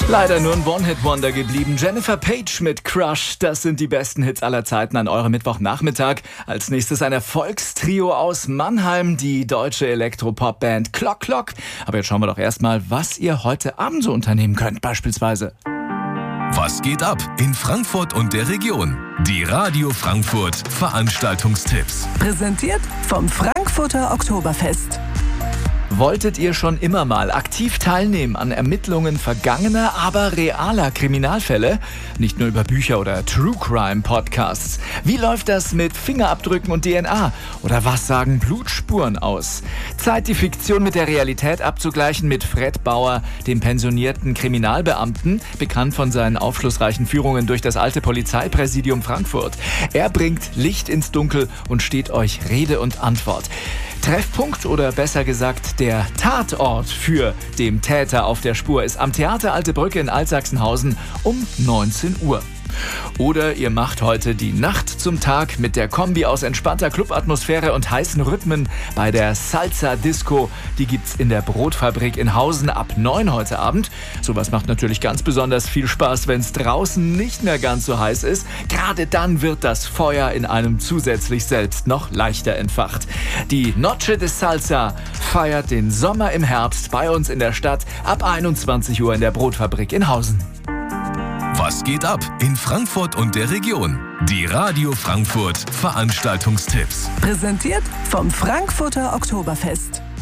Leider nur ein One-Hit-Wonder geblieben. Jennifer Page mit Crush. Das sind die besten Hits aller Zeiten an eurem Mittwochnachmittag. Als nächstes ein Erfolgstrio aus Mannheim, die deutsche Elektropop-Band Clock Clock. Aber jetzt schauen wir doch erstmal, was ihr heute Abend so unternehmen könnt, beispielsweise. Was geht ab in Frankfurt und der Region? Die Radio Frankfurt Veranstaltungstipps. Präsentiert vom Frankfurter Oktoberfest. Wolltet ihr schon immer mal aktiv teilnehmen an Ermittlungen vergangener, aber realer Kriminalfälle? Nicht nur über Bücher oder True Crime Podcasts. Wie läuft das mit Fingerabdrücken und DNA? Oder was sagen Blutspuren aus? Zeit, die Fiktion mit der Realität abzugleichen mit Fred Bauer, dem pensionierten Kriminalbeamten, bekannt von seinen aufschlussreichen Führungen durch das alte Polizeipräsidium Frankfurt. Er bringt Licht ins Dunkel und steht euch Rede und Antwort. Treffpunkt oder besser gesagt der Tatort für dem Täter auf der Spur ist am Theater Alte Brücke in Altsachsenhausen um 19 Uhr. Oder ihr macht heute die Nacht zum Tag mit der Kombi aus entspannter Clubatmosphäre und heißen Rhythmen bei der Salsa Disco. Die gibt's in der Brotfabrik in Hausen ab 9 heute Abend. Sowas macht natürlich ganz besonders viel Spaß, wenn es draußen nicht mehr ganz so heiß ist. Gerade dann wird das Feuer in einem zusätzlich selbst noch leichter entfacht. Die Noche de Salsa feiert den Sommer im Herbst bei uns in der Stadt ab 21 Uhr in der Brotfabrik in Hausen. Was geht ab in Frankfurt und der Region? Die Radio Frankfurt Veranstaltungstipps. Präsentiert vom Frankfurter Oktoberfest.